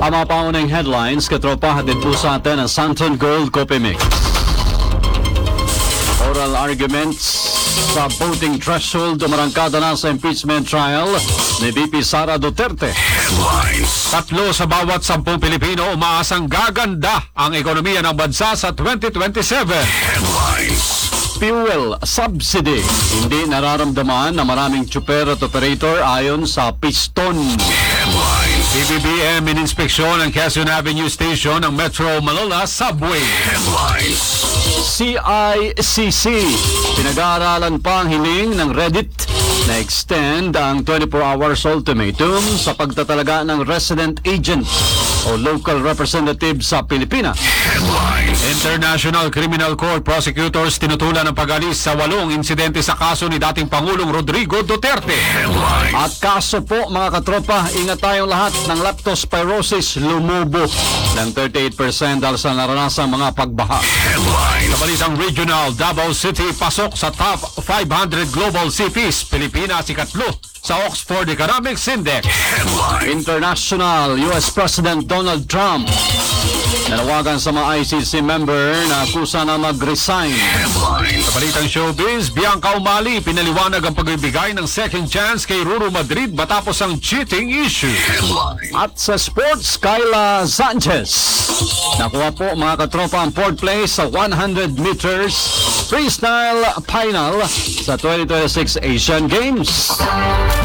Ang mga paunang headlines, katropa, hatid po sa atin ang Santon Gold Coffee Mix. Oral arguments sa voting threshold umarangkada na sa impeachment trial ni VP Sara Duterte. Headlines. 3 sa bawat 10 Pilipino umaasang gaganda ang ekonomiya ng bansa sa 2027. Headlines. Fuel subsidy. Hindi nararamdaman na maraming tsuper at operator ayon sa piston. Headlines. PBBM ininspeksyon ang Quezon Avenue Station ng Metro Manila Subway. Headlines. CICC. Pinag-aaralan pa ang hiling ng Reddit na extend ang 24 hours ultimatum sa pagtatalaga ng resident agent o local representative sa Pilipinas. Headlines. International Criminal Court prosecutors tinutulan ng pag-alis sa 8 insidente sa kaso ni dating Pangulong Rodrigo Duterte. Headlines. At kaso po mga katropa, ingat tayong lahat ng leptospirosis lumubo ng 38% dahil sa naranasang mga pagbaha. Headlines. Sa balitang regional, Davao City pasok sa top 500 global cities. Pilipinas ikatlo sa Oxford Economics Index. Headlines. International, US President Donald Trump nanawagan sa mga ICC member na kusa na mag-resign. Headlines. Sa balitang showbiz, Bianca Umali pinaliwanag ang pagbibigay ng second chance kay Ruru Madrid matapos ang cheating issue. Headlines. At sa sports, Kyla Sanchez nakuha po mga katropa ang 4th place sa 100 meters freestyle final sa 2026 Asian Games.